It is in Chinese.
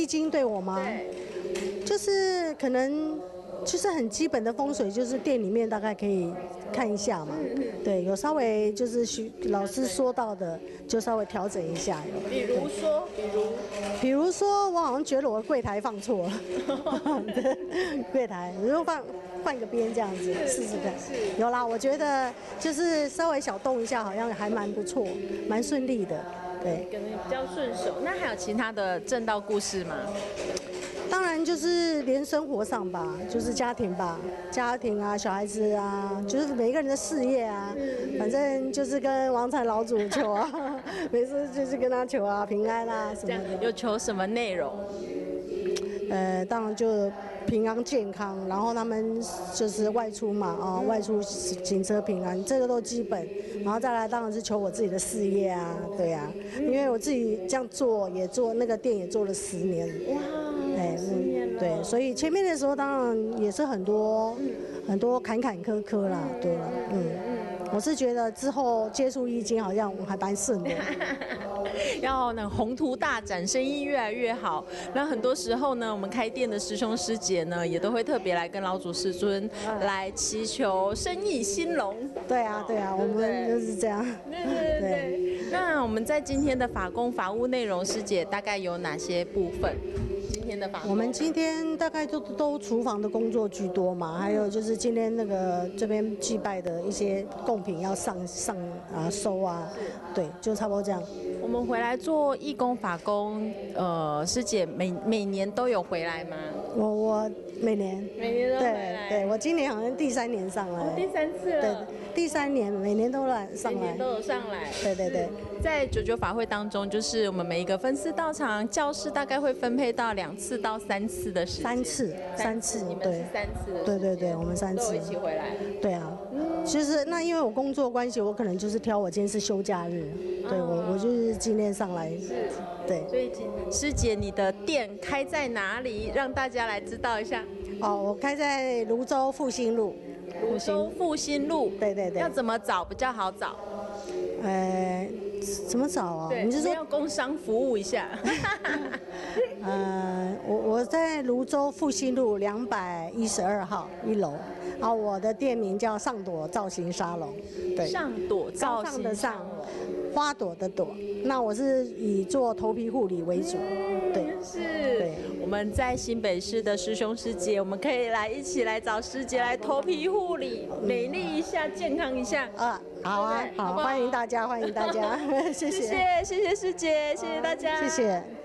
易经对我吗？就是可能就是很基本的风水，就是店里面大概可以看一下嘛。对，有稍微就是老师说到的，就稍微调整一下。比如说，我好像觉得我的柜台放错了，柜台，我就换个边这样子试试看。有啦，我觉得就是稍微小动一下，好像还蛮不错，蛮顺利的。对， 可能比较顺手。那还有其他的正道故事吗？ 当然就是连生活上吧，就是家庭吧，家庭啊，小孩子啊，就是每一个人的事业啊，反正就是跟王禅老祖求啊，每次就是跟他求啊，平安啊什么的。 有求什么内容？ 当然就平安健康，然后他们就是外出嘛，外出行车平安，这个都基本。然后再来当然是求我自己的事业啊，对啊，因为我自己这样做也做那个店也做了10年。 哇，10年了。 对，所以前面的时候当然也是很多坎坎坷坷啦，对了，我是觉得之后接触易经好像我还蛮顺的。 要呢宏图大展，生意越来越好。那很多时候呢，我们开店的师兄师姐呢，也都会特别来跟老祖师尊来祈求生意兴隆。 对啊，我们就是这样。 对。那我们在今天的法工法务内容，师姐大概有哪些部分？ 我们今天大概都厨房的工作居多嘛，还有就是今天那个这边祭拜的一些贡品要上收啊，对，就差不多这样。 我们回来做义工法工，师姐每年都有回来吗？ 我每年都回来。 对，我今年好像第3年上来。 第3次了。 对，第3年每年都上来。 每年都有上来。 对。 在99法会当中，就是我们每一个分司道场教室大概会分配到2次到3次的时间。 3次， 你们是3次的时间。 对，我们3次都一起回来。 对啊，其实那因为我工作关系，我可能就是挑我今天是休假日，对我就是今天上来。对。 所以师姐，你的店开在哪里？让大家来知道一下。 我开在泸州复兴路。 复兴路。对。要怎么找比较好找？ 怎么找啊？ 你是说要工商服务一下？ 我在泸州复兴路212号1楼，然后我的店名叫上朵造型沙龙。对， 上朵造型的上， 花朵的朵。那我是以做头皮护理为主。对， 是。对，我们在新北市的师兄师姐，我们可以一起来找师姐来头皮护理，美丽一下，健康一下。 好啊，好，欢迎大家，谢谢师姐， 谢谢大家， 谢谢。